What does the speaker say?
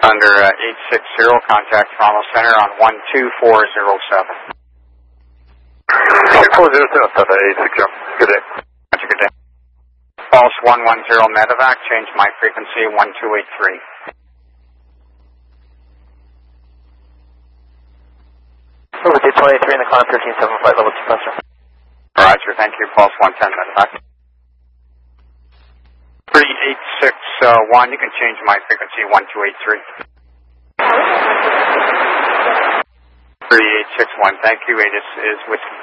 Under 860, contact Toronto Center on 12407. 407, Papa 860. Good day. Good day. False 110 medevac, change my frequency 1283. Over 223 in the climb 1375, level 2 cluster. Roger, thank you. False 110 medevac. 3861, you can change my frequency 1283. 3861, thank you. This is Whiskey